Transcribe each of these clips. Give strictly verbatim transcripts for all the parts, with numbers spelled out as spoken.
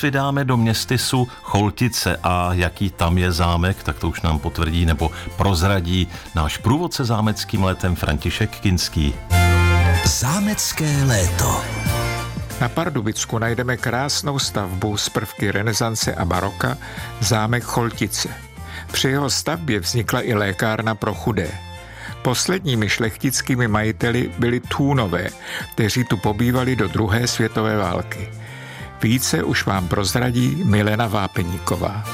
vydáme do městysu Choltice a jaký tam je zámek, tak to už nám potvrdí nebo prozradí náš průvodce zámeckým létem František Kinský. Zámecké léto. Na Pardubicku najdeme krásnou stavbu z prvky renesance a baroka, zámek Choltice. Při jeho stavbě vznikla i lékárna pro chudé. Posledními šlechtickými majiteli byli Thúnové, kteří tu pobývali do druhé světové války. Více už vám prozradí Milena Vápeníková.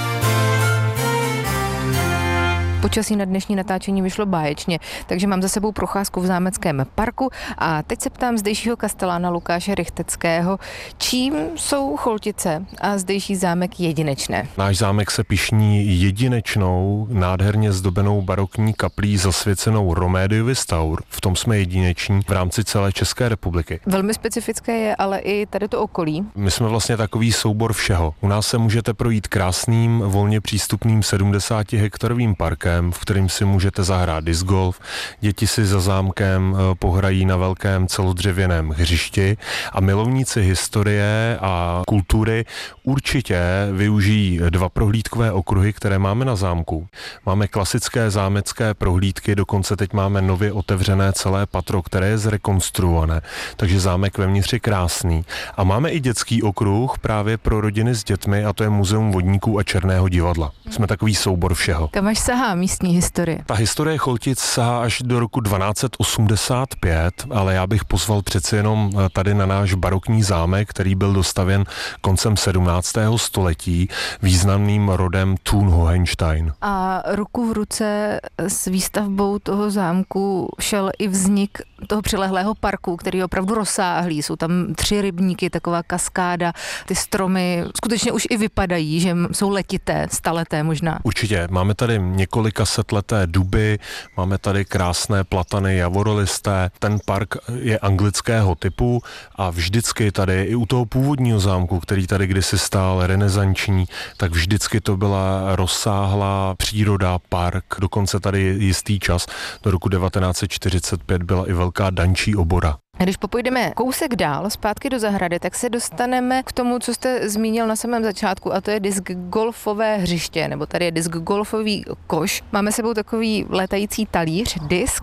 Počasí na dnešní natáčení vyšlo báječně, takže mám za sebou procházku v zámeckém parku a teď se ptám zdejšího kastelána Lukáše Rychteckého, čím jsou Choltice a zdejší zámek jedinečné. Náš zámek se pyšní jedinečnou, nádherně zdobenou barokní kaplí zasvěcenou Romédiovi Staur. V tom jsme jedineční v rámci celé České republiky. Velmi specifické je ale i tady to okolí. My jsme vlastně takový soubor všeho. U nás se můžete projít krásným, volně přístupným sedmdesáti hektarovým parkem, v kterým si můžete zahrát disc golf. Děti si za zámkem pohrají na velkém celodřevěném hřišti a milovníci historie a kultury určitě využijí dva prohlídkové okruhy, které máme na zámku. Máme klasické zámecké prohlídky, dokonce teď máme nově otevřené celé patro, které je zrekonstruované, takže zámek vevnitř je krásný. A máme i dětský okruh právě pro rodiny s dětmi a to je Muzeum vodníků a Černého divadla. Jsme takový soubor všeho. Kam až sahá místní historie? Ta historie Choltic sahá až do roku dvanáct osmdesát pět, ale já bych pozval přeci jenom tady na náš barokní zámek, který byl dostavěn koncem sedmnáctého století významným rodem Thun-Hohenstein. A ruku v ruce s výstavbou toho zámku šel i vznik toho přilehlého parku, který je opravdu rozsáhlý. Jsou tam tři rybníky, taková kaskáda, ty stromy skutečně už i vypadají, že jsou letité, staleté možná. Určitě. Máme tady několika setleté duby, máme tady krásné platany javorolisté. Ten park je anglického typu a vždycky tady i u toho původního zámku, který tady kdysi stál renesanční, tak vždycky to byla rozsáhlá příroda, park, dokonce tady jistý čas. Do roku devatenáct set čtyřicet pět byla i velká dančí obora. Když popojdeme kousek dál, zpátky do zahrady, tak se dostaneme k tomu, co jste zmínil na samém začátku, a to je disc golfové hřiště, nebo tady je disc golfový koš. Máme sebou takový létající talíř, disk.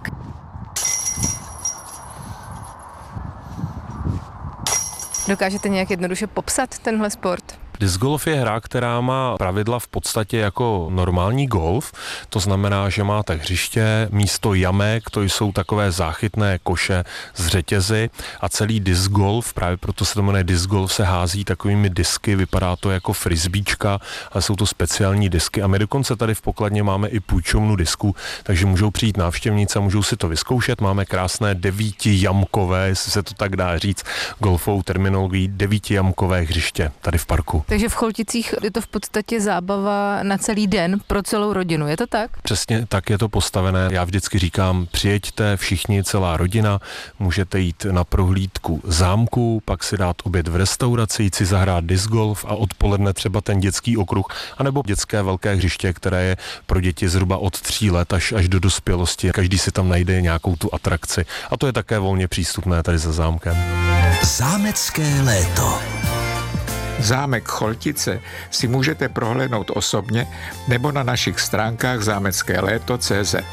Dokážete nějak jednoduše popsat tenhle sport? Disc golf je hra, která má pravidla v podstatě jako normální golf, to znamená, že máte hřiště, místo jamek, to jsou takové záchytné koše z řetězy a celý disc golf, právě proto se to jmenuje disc golf, se hází takovými disky, vypadá to jako frisbíčka, ale jsou to speciální disky a my dokonce tady v pokladně máme i půjčovnu disku, takže můžou přijít návštěvníci a můžou si to vyzkoušet. Máme krásné devítijamkové, jestli se to tak dá říct, golfovou terminologií, devítijamkové hřiště tady v parku. Takže v Cholticích je to v podstatě zábava na celý den pro celou rodinu, je to tak? Přesně tak je to postavené. Já vždycky říkám, přijeďte všichni, celá rodina, můžete jít na prohlídku zámku, pak si dát oběd v restauraci, jít si zahrát disc golf a odpoledne třeba ten dětský okruh, anebo dětské velké hřiště, které je pro děti zhruba od tří let až, až do dospělosti. Každý si tam najde nějakou tu atrakci a to je také volně přístupné tady za zámkem. Zámecké léto. Zámek Choltice si můžete prohlédnout osobně nebo na našich stránkách zámecké léto tečka cé zet.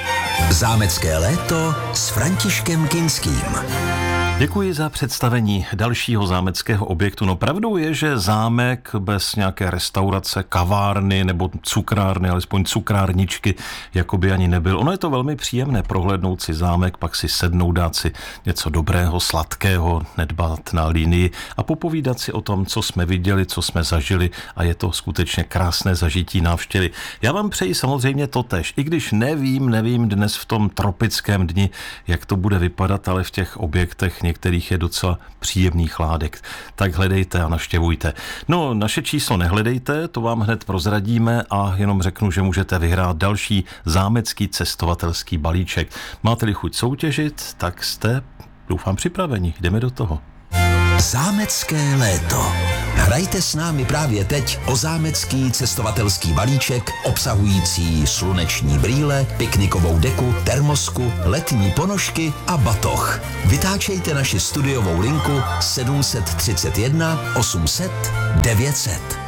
Zámecké léto s Františkem Kinským. Děkuji za představení dalšího zámeckého objektu. No pravdou je, že zámek bez nějaké restaurace, kavárny nebo cukrárny, alespoň cukrárničky, jako by ani nebyl. Ono je to velmi příjemné prohlédnout si zámek, pak si sednout, dát si něco dobrého, sladkého, nedbat na linii a popovídat si o tom, co jsme viděli, co jsme zažili a je to skutečně krásné zažití návštěvy. Já vám přeji samozřejmě totéž, i když nevím, nevím dnes v tom tropickém dni, jak to bude vypadat, ale v těch objektech některých je docela příjemný chládek. Tak hledejte a navštěvujte. No, naše číslo nehledejte, to vám hned prozradíme a jenom řeknu, že můžete vyhrát další zámecký cestovatelský balíček. Máte-li chuť soutěžit, tak jste, doufám, připraveni. Jdeme do toho. Zámecké léto. Hrajte s námi právě teď o zámecký cestovatelský balíček obsahující sluneční brýle, piknikovou deku, termosku, letní ponožky a batoh. Vytáčejte naši studiovou linku sedm set třicet jedna osm set devět set.